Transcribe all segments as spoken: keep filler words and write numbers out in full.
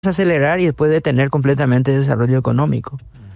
acelerar y después detener completamente el desarrollo económico.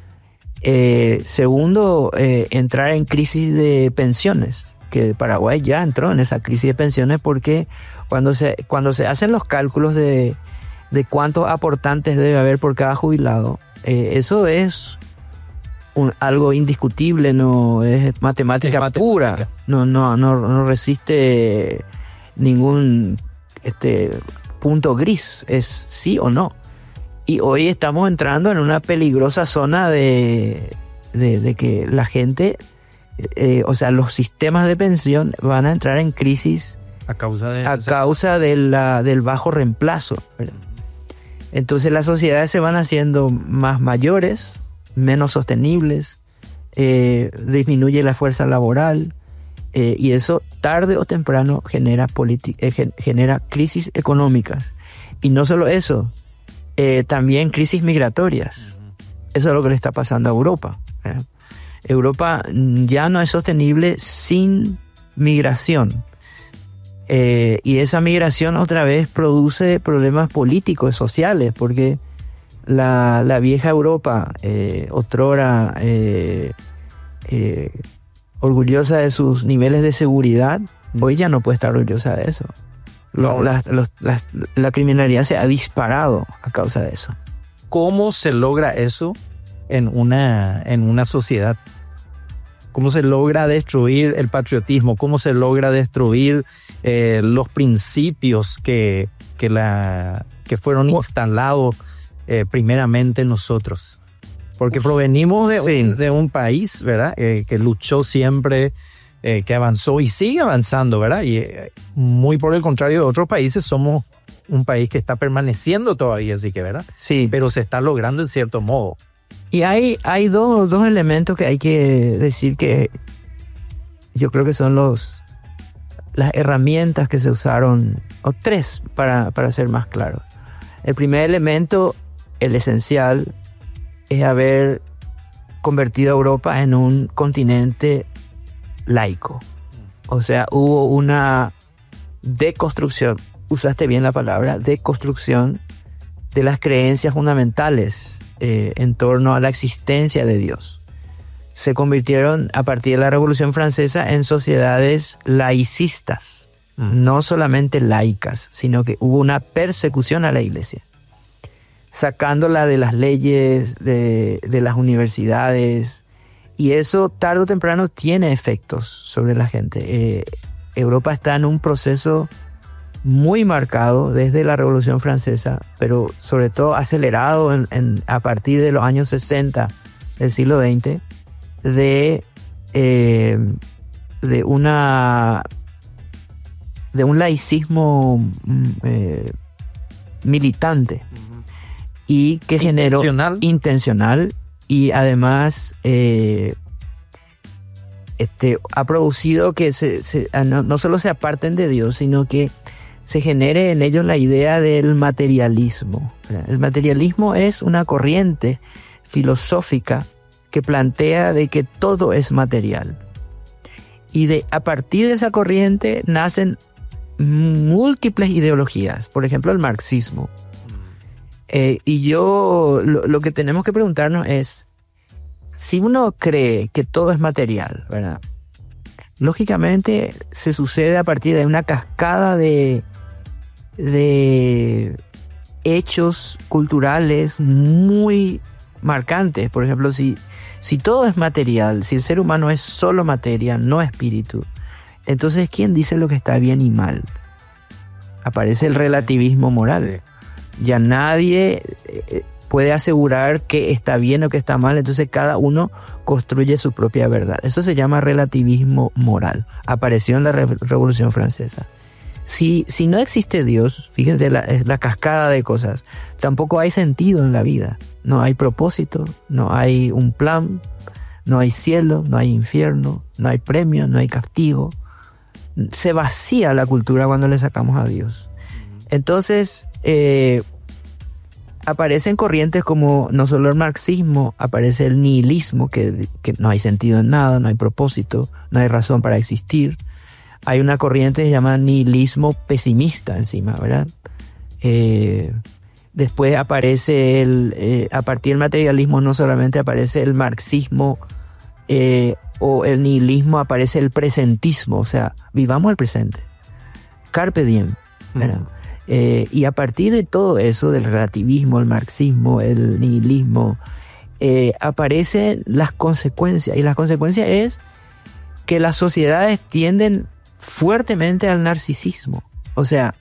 Eh, segundo, eh, entrar en crisis de pensiones, que Paraguay ya entró en esa crisis de pensiones porque cuando se, cuando se hacen los cálculos de, de cuántos aportantes debe haber por cada jubilado, eh, eso es un, algo indiscutible, no es matemática, es matemática pura, no, no, no, no resiste ningún este, punto gris, es sí o no. Y hoy estamos entrando en una peligrosa zona de, de, de que la gente, eh, o sea, los sistemas de pensión van a entrar en crisis a causa, de a causa de la, del bajo reemplazo, ¿verdad? Entonces las sociedades se van haciendo más mayores, menos sostenibles, eh, disminuye la fuerza laboral, eh, y eso tarde o temprano genera, politi- eh, genera crisis económicas. Y no solo eso, Eh, también crisis migratorias. Eso es lo que le está pasando a Europa. ¿eh? Europa ya no es sostenible sin migración. Eh, y esa migración otra vez produce problemas políticos, sociales, porque la, la vieja Europa, eh, otrora eh, eh, orgullosa de sus niveles de seguridad, hoy ya no puede estar orgullosa de eso. Lo, la, los, la, la criminalidad se ha disparado a causa de eso. ¿Cómo se logra eso en una, en una sociedad? ¿Cómo se logra destruir el patriotismo? ¿Cómo se logra destruir eh, los principios que, que, la, que fueron instalados eh, primeramente en nosotros? Porque provenimos de, de un país, ¿verdad? Eh, que luchó siempre, Eh, que avanzó y sigue avanzando, ¿verdad? Y eh, muy por el contrario de otros países, somos un país que está permaneciendo todavía, así que, ¿verdad? Sí. Pero se está logrando en cierto modo. Y hay, hay dos, dos elementos que hay que decir que yo creo que son los, las herramientas que se usaron, o tres, para, para ser más claro. El primer elemento, el esencial, es haber convertido a Europa en un continente laico. O sea, hubo una deconstrucción, usaste bien la palabra, deconstrucción de las creencias fundamentales eh, en torno a la existencia de Dios. Se convirtieron a partir de la Revolución Francesa en sociedades laicistas, mm. no solamente laicas, sino que hubo una persecución a la iglesia, sacándola de las leyes, de, de las universidades. Y eso tarde o temprano tiene efectos sobre la gente. Eh, Europa está en un proceso muy marcado desde la Revolución Francesa, pero sobre todo acelerado en, en, a partir de los años sesenta del siglo veinte, de, eh, de, una, de un laicismo eh, militante uh-huh. y que generó intencional. intencional y además eh, este, ha producido que se, se, no, no solo se aparten de Dios, sino que se genere en ellos la idea del materialismo. El materialismo es una corriente filosófica que plantea de que todo es material. Y de, a partir de esa corriente nacen múltiples ideologías, por ejemplo el marxismo. Eh, y yo lo, lo que tenemos que preguntarnos es, si uno cree que todo es material, ¿verdad? Lógicamente se sucede a partir de una cascada de, de hechos culturales muy marcantes. Por ejemplo, si, si todo es material, si el ser humano es solo materia, no espíritu, entonces ¿quién dice lo que está bien y mal? Aparece el relativismo moral. Ya nadie puede asegurar que está bien o que está mal, entonces cada uno construye su propia verdad. Eso se llama relativismo moral. Apareció en la Revolución Francesa. Si, si no existe Dios, fíjense la, la cascada de cosas, tampoco hay sentido en la vida. No hay propósito, no hay un plan, no hay cielo, no hay infierno, no hay premio, no hay castigo. Se vacía la cultura cuando le sacamos a Dios. Entonces, eh, aparecen corrientes como no solo el marxismo, aparece el nihilismo, que, que no hay sentido en nada, no hay propósito, no hay razón para existir. Hay una corriente que se llama nihilismo pesimista encima, ¿verdad? Eh, Después aparece, el, eh, a partir del materialismo no solamente aparece el marxismo eh, o el nihilismo, aparece el presentismo, o sea, vivamos el presente. Carpe diem, ¿verdad? Mm. Eh, y a partir de todo eso, del relativismo, el marxismo, el nihilismo, eh, aparecen las consecuencias. Y las consecuencias es que las sociedades tienden fuertemente al narcisismo. O sea,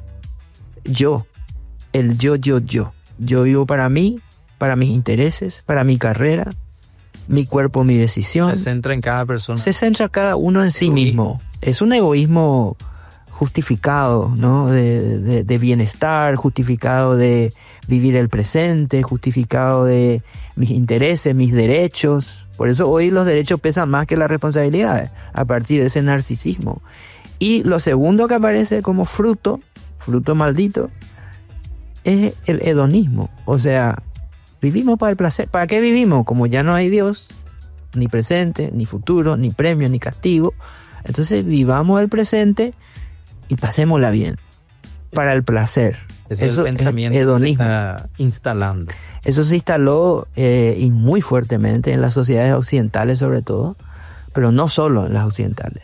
yo, el yo, yo, yo. Yo vivo para mí, para mis intereses, para mi carrera, mi cuerpo, mi decisión. Se centra en cada persona. Se centra cada uno en sí mismo. Es un egoísmo justificado, ¿no? De, de, de bienestar, justificado de vivir el presente, justificado de mis intereses, mis derechos. Por eso hoy los derechos pesan más que las responsabilidades, a partir de ese narcisismo. Y lo segundo que aparece como fruto, fruto maldito, es el hedonismo. O sea, vivimos para el placer. ¿Para qué vivimos? Como ya no hay Dios, ni presente, ni futuro, ni premio, ni castigo. Entonces vivamos el presente y pasémosla bien, para el placer. Es Eso el pensamiento es hedonismo. Se está instalando. Eso se instaló eh, y muy fuertemente en las sociedades occidentales sobre todo, pero no solo en las occidentales.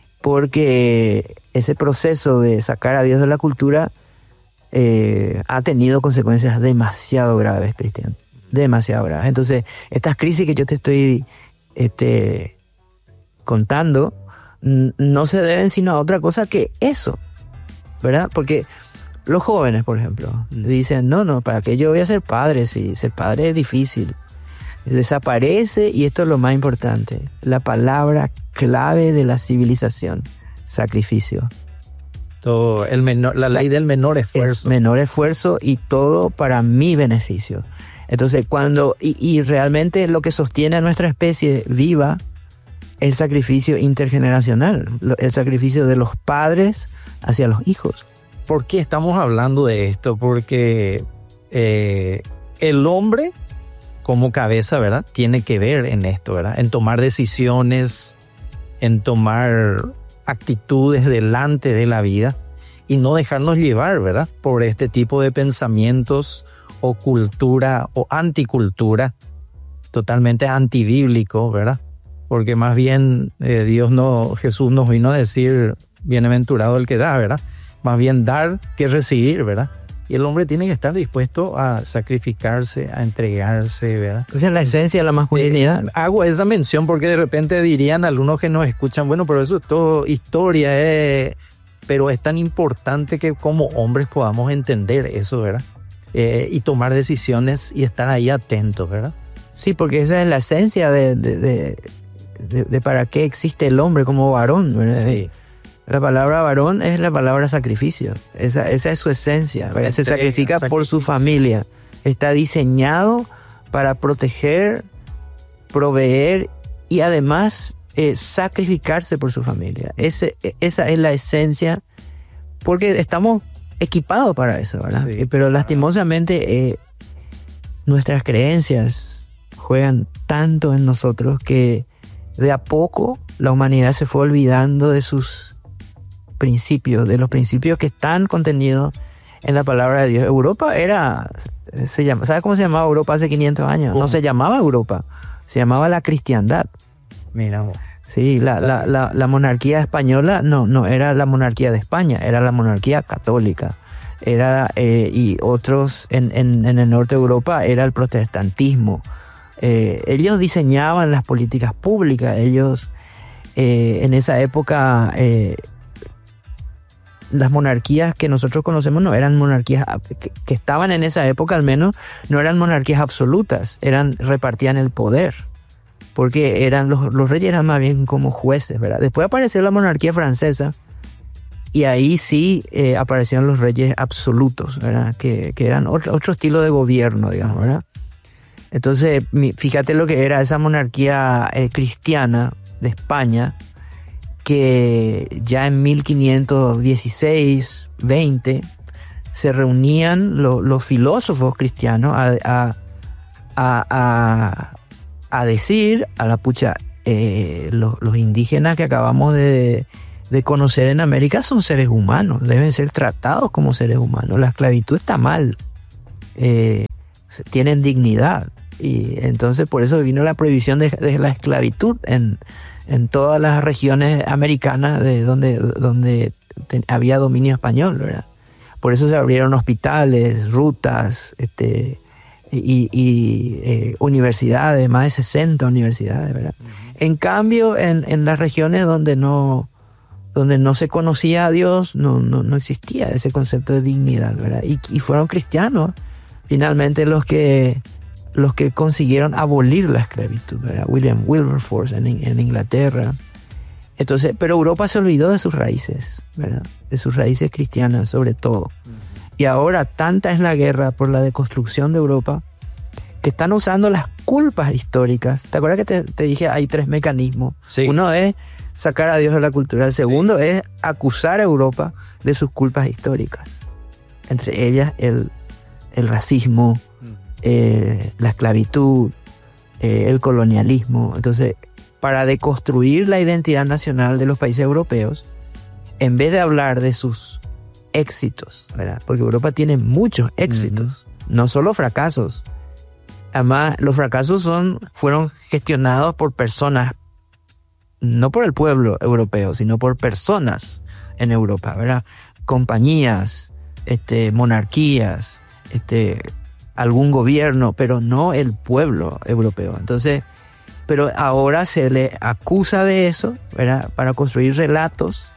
Porque ese proceso de sacar a Dios de la cultura eh, ha tenido consecuencias demasiado graves, Cristian. Demasiado graves. Entonces, estas crisis que yo te estoy este, contando no se deben sino a otra cosa que eso, ¿verdad? Porque los jóvenes, por ejemplo, dicen, no, no, ¿para qué yo voy a ser padre? Si ser padre es difícil. Desaparece, y esto es lo más importante, la palabra clave de la civilización: sacrificio. Todo el menor, la ley del menor esfuerzo. Es menor esfuerzo, y todo para mi beneficio. Entonces, cuando, y, y realmente lo que sostiene a nuestra especie viva, el sacrificio intergeneracional, el sacrificio de los padres hacia los hijos. ¿Por qué estamos hablando de esto? Porque eh, el hombre como cabeza, ¿verdad?, tiene que ver en esto, ¿verdad?, en tomar decisiones, en tomar actitudes delante de la vida y no dejarnos llevar, ¿verdad?, por este tipo de pensamientos o cultura o anticultura, totalmente antibíblico, ¿verdad? Porque más bien eh, Dios no, Jesús nos vino a decir, bienaventurado el que da, ¿verdad? Más bien dar que recibir, ¿verdad? Y el hombre tiene que estar dispuesto a sacrificarse, a entregarse, ¿verdad? Esa es la esencia de la masculinidad. Eh, hago esa mención porque de repente dirían algunos que nos escuchan, bueno, pero eso es todo historia, eh, pero es tan importante que como hombres podamos entender eso, ¿verdad? Eh, y tomar decisiones y estar ahí atentos, ¿verdad? Sí, porque esa es la esencia de... de, de... De, de para qué existe el hombre como varón, ¿verdad? Sí. La palabra varón es la palabra sacrificio. Esa, esa es su esencia, ¿verdad? Se sacrifica sacrificio. por su familia. Está diseñado para proteger, proveer y además eh, sacrificarse por su familia. Ese, esa es la esencia, porque estamos equipados para eso, ¿verdad? Sí. Pero lastimosamente eh, nuestras creencias juegan tanto en nosotros que de a poco la humanidad se fue olvidando de sus principios, de los principios que están contenidos en la palabra de Dios. Europa era, se llama, ¿sabes cómo se llamaba Europa hace quinientos años? ¿Cómo? No se llamaba Europa, se llamaba la cristiandad. Mira vos. Sí, la, la, la, la monarquía española no, no era la monarquía de España, era la monarquía católica. Era, eh, y otros en, en, en el norte de Europa era el protestantismo. Eh, ellos diseñaban las políticas públicas, ellos eh, en esa época eh, las monarquías que nosotros conocemos no eran monarquías que, que estaban en esa época, al menos no eran monarquías absolutas, eran repartían el poder, porque eran los, los reyes eran más bien como jueces, ¿verdad? Después apareció la monarquía francesa y ahí sí eh, aparecieron los reyes absolutos, ¿verdad? Que, que eran otro, otro estilo de gobierno, digamos, ¿verdad? Entonces, fíjate lo que era esa monarquía eh, cristiana de España, que ya en mil quinientos dieciséis, veinte, se reunían lo, los filósofos cristianos a, a, a, a, a decir a la pucha, eh, los, los indígenas que acabamos de, de conocer en América son seres humanos, deben ser tratados como seres humanos, la esclavitud está mal. eh, tienen dignidad. Y entonces por eso vino la prohibición de, de la esclavitud en, en todas las regiones americanas de donde, donde ten, había dominio español, ¿verdad? Por eso se abrieron hospitales, rutas, este, y, y eh, universidades, más de sesenta universidades, ¿verdad? Uh-huh. En cambio, en, en las regiones donde no, donde no se conocía a Dios, no, no, no existía ese concepto de dignidad, ¿verdad? Y, y fueron cristianos, finalmente, los que, los que consiguieron abolir la esclavitud, ¿verdad? William Wilberforce en, en Inglaterra. Entonces, pero Europa se olvidó de sus raíces, ¿verdad? De sus raíces cristianas, sobre todo. Uh-huh. Y ahora tanta es la guerra por la deconstrucción de Europa que están usando las culpas históricas. ¿Te acuerdas que te, te dije hay tres mecanismos? Sí. Uno es sacar a Dios de la cultura. El segundo sí. es acusar a Europa de sus culpas históricas. Entre ellas el, el racismo, uh-huh. eh, la esclavitud, eh, el colonialismo. Entonces, para deconstruir la identidad nacional de los países europeos, en vez de hablar de sus éxitos, ¿verdad? Porque Europa tiene muchos éxitos, uh-huh. no solo fracasos. Además, los fracasos son, fueron gestionados por personas, no por el pueblo europeo, sino por personas en Europa, ¿verdad? Compañías, este, monarquías, este, algún gobierno, pero no el pueblo europeo. Entonces, pero ahora se le acusa de eso, ¿verdad? Para construir relatos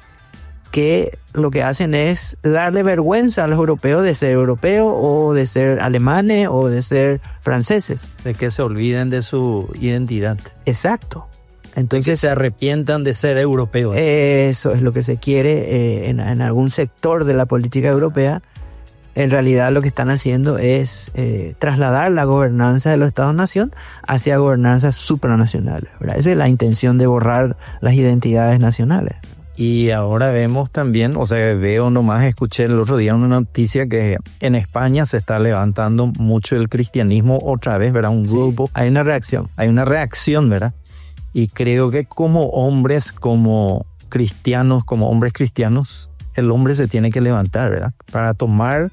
que lo que hacen es darle vergüenza a los europeos de ser europeos o de ser alemanes o de ser franceses. De que se olviden de su identidad. Exacto. Entonces de que se arrepientan de ser europeos. Eso es lo que se quiere eh, en, en algún sector de la política europea. En realidad lo que están haciendo es eh, trasladar la gobernanza de los Estados-nación hacia gobernanzas supranacionales, ¿verdad? Esa es la intención de borrar las identidades nacionales. Y ahora vemos también, o sea, veo nomás, escuché el otro día una noticia que en España se está levantando mucho el cristianismo otra vez, ¿verdad? Un grupo. Sí, hay una reacción. Hay una reacción, ¿verdad? Y creo que como hombres, como cristianos, como hombres cristianos, el hombre se tiene que levantar, ¿verdad? Para tomar,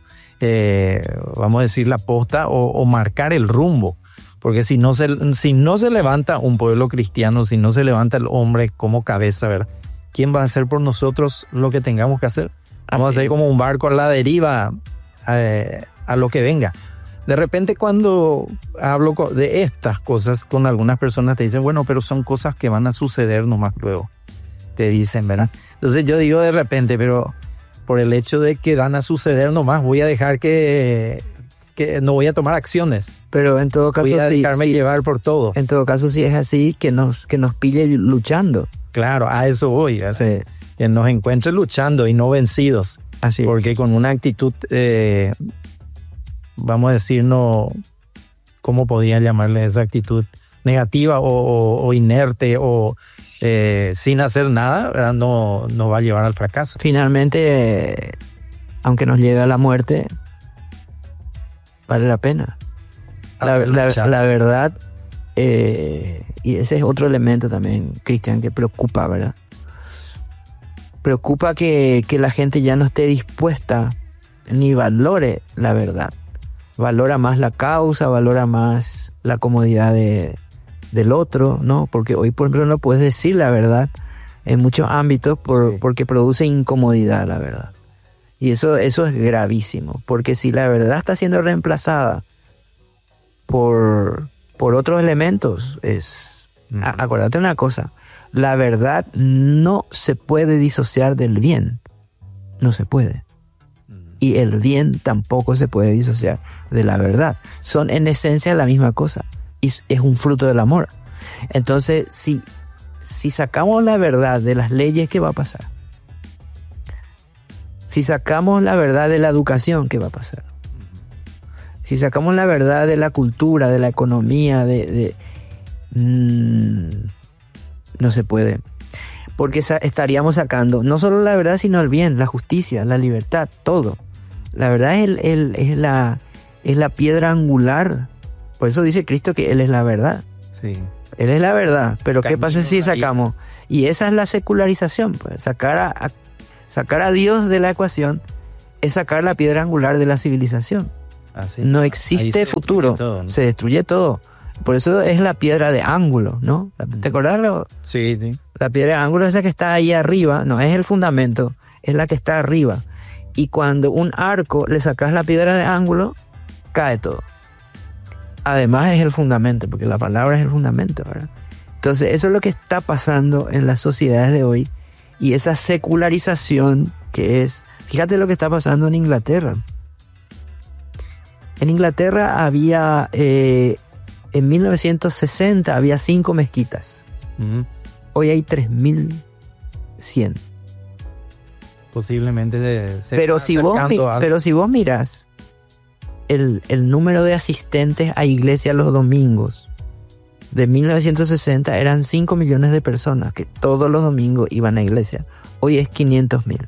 eh, vamos a decir, la posta o, o marcar el rumbo. Porque si no, se, si no se levanta un pueblo cristiano, si no se levanta el hombre como cabeza, ¿verdad? ¿Quién va a hacer por nosotros lo que tengamos que hacer? Vamos Así a ser como un barco a la deriva, eh, a lo que venga. De repente cuando hablo de estas cosas con algunas personas te dicen, bueno, pero son cosas que van a suceder nomás luego. Te dicen, ¿verdad? Entonces yo digo de repente, pero por el hecho de que van a suceder nomás, voy a dejar que, que no voy a tomar acciones. Pero en todo caso, voy a dejarme sí, llevar por todo. En todo caso, si es así, que nos, que nos pille luchando. Claro, a eso voy. Sí. Que nos encuentre luchando y no vencidos. Así Porque es. con una actitud, eh, vamos a decir, no, ¿cómo podría llamarle esa actitud? Negativa o, o, o inerte o eh, sin hacer nada, ¿verdad? No, no va a llevar al fracaso. Finalmente, eh, aunque nos llegue a la muerte, vale la pena. La, la, la verdad, eh, y ese es otro elemento también, Cristian, que preocupa, ¿verdad? Preocupa que, que la gente ya no esté dispuesta ni valore la verdad. Valora más la causa, valora más la comodidad de, del otro, ¿no? Porque hoy, por ejemplo, no puedes decir la verdad en muchos ámbitos por, sí. porque produce incomodidad la verdad. Y eso, eso es gravísimo, porque si la verdad está siendo reemplazada por, por otros elementos, es... Uh-huh. A, acuérdate una cosa, la verdad no se puede disociar del bien, no se puede. Y el bien tampoco se puede disociar de la verdad. Son en esencia la misma cosa. Y es un fruto del amor. Entonces, si, si sacamos la verdad de las leyes, ¿qué va a pasar? Si sacamos la verdad de la educación, ¿qué va a pasar? Si sacamos la verdad de la cultura, de la economía, de... de mmm, no se puede. Porque sa- estaríamos sacando no solo la verdad, sino el bien, la justicia, la libertad, todo. La verdad es, el, el, es, la, es la piedra angular. Por eso dice Cristo que Él es la verdad. Sí. Él es la verdad. Pero Camino ¿qué pasa si sacamos? Y esa es la secularización. Pues. Sacar, a, a, sacar a Dios de la ecuación es sacar la piedra angular de la civilización. Así, no existe futuro, todo, ¿no? Se destruye todo. Por eso es la piedra de ángulo, ¿no? ¿Te acordás? Lo? Sí, sí. La piedra de ángulo es esa que está ahí arriba, no es el fundamento, es la que está arriba. Y cuando un arco le sacas la piedra de ángulo, cae todo. Además es el fundamento, porque la palabra es el fundamento, ¿verdad? Entonces eso es lo que está pasando en las sociedades de hoy. Y esa secularización que es... Fíjate lo que está pasando en Inglaterra. En Inglaterra había... Eh, en mil novecientos sesenta había cinco mezquitas. Uh-huh. Hoy hay tres mil cien. Posiblemente de ser pero si vos mi, a... Pero si vos mirás el, el número de asistentes a iglesia los domingos de mil novecientos sesenta eran cinco millones de personas que todos los domingos iban a iglesia. Hoy es quinientos mil.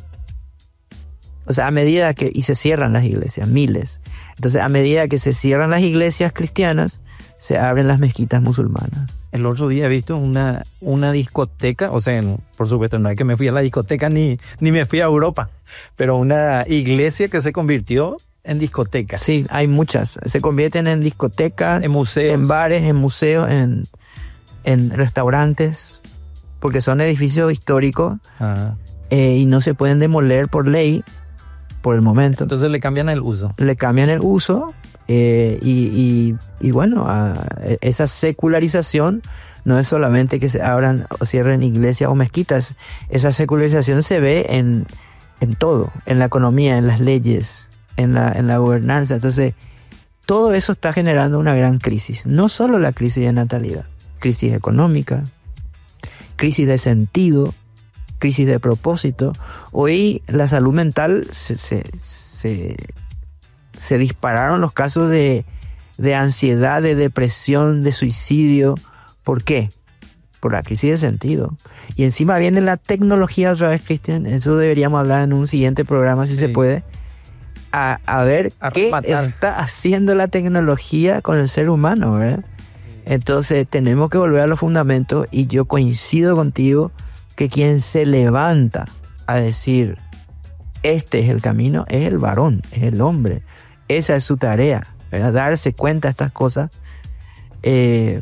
O sea, a medida que... Y se cierran las iglesias, miles. Entonces, a medida que se cierran las iglesias cristianas, se abren las mezquitas musulmanas. El otro día he visto una, una discoteca, o sea, por supuesto no es que me fui a la discoteca ni, ni me fui a Europa, pero una iglesia que se convirtió en discoteca. Sí, hay muchas. Se convierten en discotecas, en museos, en bares, en museos, en, en restaurantes, porque son edificios históricos eh, y no se pueden demoler por ley por el momento. Entonces le cambian el uso. Le cambian el uso eh, y, y, y bueno, a, esa secularización no es solamente que se abran o cierren iglesias o mezquitas. Esa secularización se ve en, en todo, en la economía, en las leyes, en la, en la gobernanza. Entonces, todo eso está generando una gran crisis. No solo la crisis de natalidad, crisis económica, crisis de sentido, crisis de propósito. Hoy la salud mental se, se, se, se dispararon los casos de, de ansiedad, de depresión, de suicidio. ¿Por qué? Por la crisis de sentido. Y encima viene la tecnología otra vez, Cristian. Eso deberíamos hablar en un siguiente programa, si sí. se puede. A, a ver a qué rematar. Está haciendo la tecnología con el ser humano, ¿verdad? Sí. Entonces tenemos que volver a los fundamentos, y yo coincido contigo que quien se levanta a decir este es el camino es el varón, es el hombre. Esa es su tarea, ¿verdad? Darse cuenta de estas cosas, eh,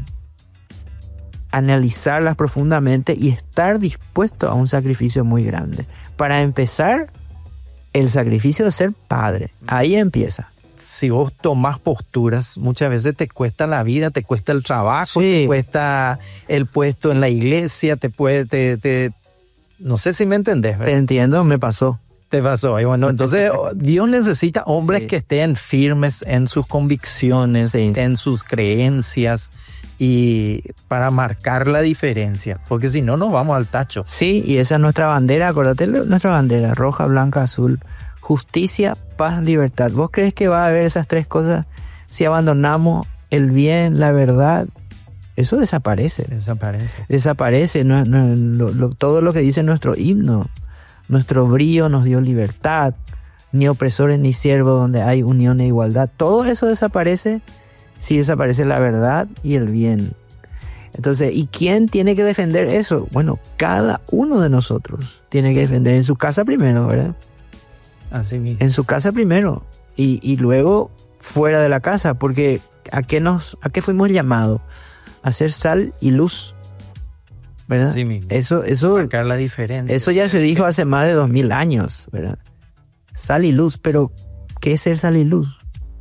analizarlas profundamente y estar dispuesto a un sacrificio muy grande. Para empezar, el sacrificio de ser padre. Ahí empieza. Si vos tomás posturas, muchas veces te cuesta la vida, te cuesta el trabajo, sí. te cuesta el puesto en la iglesia, te puede, te, te, no sé si me entendés, ¿verdad? Te entiendo, me pasó. Te pasó. Y bueno, entonces Dios necesita hombres sí. que estén firmes en sus convicciones, sí. en sus creencias, y para marcar la diferencia, porque si no nos vamos al tacho. Sí, y esa es nuestra bandera, acuérdate, nuestra bandera, roja, blanca, azul. Justicia, paz, libertad. ¿Vos crees que va a haber esas tres cosas si abandonamos el bien, la verdad? Eso desaparece. Desaparece. Desaparece. No, no, lo, lo, todo lo que dice nuestro himno. Nuestro brío nos dio libertad. Ni opresores ni siervos, donde hay unión e igualdad. Todo eso desaparece si desaparece la verdad y el bien. Entonces, ¿y quién tiene que defender eso? Bueno, cada uno de nosotros tiene que defender en su casa primero, ¿verdad? Así mismo. En su casa primero y, y luego fuera de la casa, porque ¿a qué nos, a qué fuimos llamados? A ser sal y luz, ¿verdad? Así mismo. Eso, eso, marcar la diferencia. Eso ya se dijo hace más de dos mil años, ¿verdad? Sal y luz, pero ¿qué es ser sal y luz?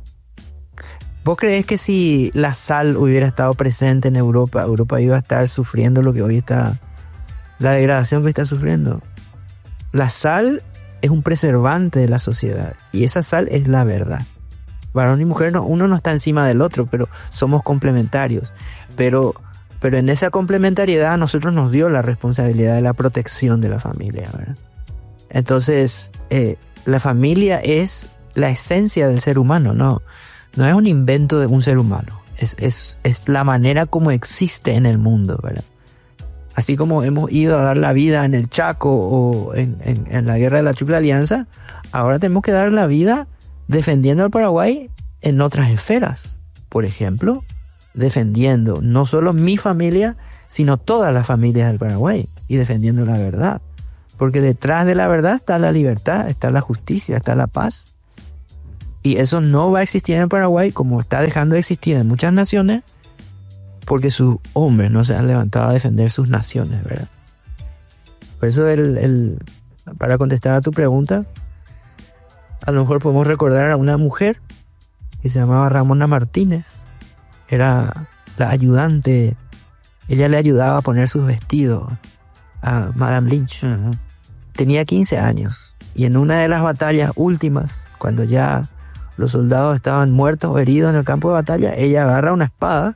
¿Vos creés que si la sal hubiera estado presente en Europa, Europa iba a estar sufriendo lo que hoy está, la degradación que está sufriendo? La sal es un preservante de la sociedad, y esa sal es la verdad. Varón y mujer, no, uno no está encima del otro, pero somos complementarios. Pero, pero en esa complementariedad a nosotros nos dio la responsabilidad de la protección de la familia, ¿verdad? Entonces, eh, la familia es la esencia del ser humano, ¿no? No es un invento de un ser humano. Es, es, es la manera como existe en el mundo, ¿verdad? Así como hemos ido a dar la vida en el Chaco o en, en, en la guerra de la Triple Alianza, ahora tenemos que dar la vida defendiendo al Paraguay en otras esferas. Por ejemplo, defendiendo no solo mi familia, sino todas las familias del Paraguay, y defendiendo la verdad. Porque detrás de la verdad está la libertad, está la justicia, está la paz. Y eso no va a existir en Paraguay, como está dejando de existir en muchas naciones, porque sus hombres no se han levantado a defender sus naciones, ¿verdad? Por eso, el, el, para contestar a tu pregunta, a lo mejor podemos recordar a una mujer que se llamaba Ramona Martínez. Era la ayudante. Ella le ayudaba a poner sus vestidos a Madame Lynch. Uh-huh. Tenía quince años. Y en una de las batallas últimas, cuando ya los soldados estaban muertos o heridos en el campo de batalla, ella agarra una espada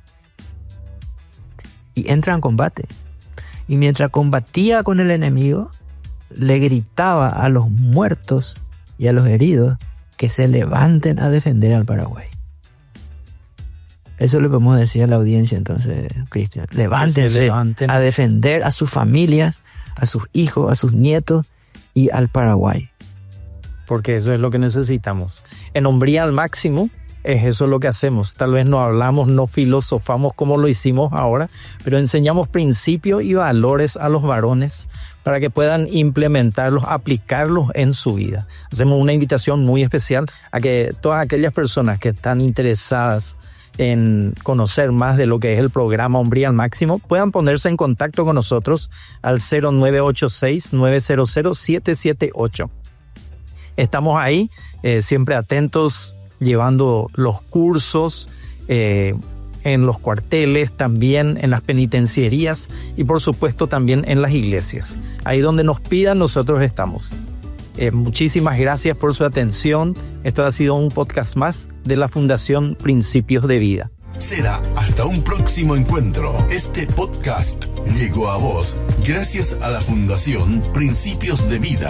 y entra en combate. Y mientras combatía con el enemigo, le gritaba a los muertos y a los heridos que se levanten a defender al Paraguay. Eso le podemos decir a la audiencia entonces, Cristian. Levántense levanten. a defender a sus familias, a sus hijos, a sus nietos y al Paraguay. Porque eso es lo que necesitamos. En hombría al máximo, es eso lo que hacemos. Tal vez no hablamos, no filosofamos como lo hicimos ahora, pero enseñamos principios y valores a los varones para que puedan implementarlos, aplicarlos en su vida. Hacemos una invitación muy especial a que todas aquellas personas que están interesadas en conocer más de lo que es el programa Hombría al Máximo puedan ponerse en contacto con nosotros al cero nueve ocho seis, nueve cero cero, siete siete ocho. Estamos ahí, eh, siempre atentos, llevando los cursos eh, en los cuarteles, también en las penitenciarías y por supuesto también en las iglesias. Ahí donde nos pidan, nosotros estamos. Eh, muchísimas gracias por su atención. Esto ha sido un podcast más de la Fundación Principios de Vida. Será hasta un próximo encuentro. Este podcast llegó a vos gracias a la Fundación Principios de Vida.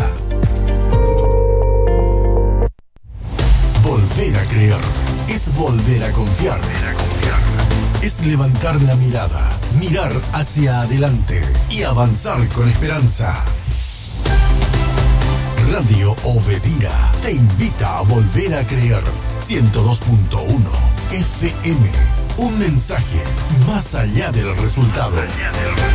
Volver a creer es volver a confiar. Es levantar la mirada, mirar hacia adelante y avanzar con esperanza. Radio Obedira te invita a volver a creer. ciento dos punto uno F M. Un mensaje más allá del resultado.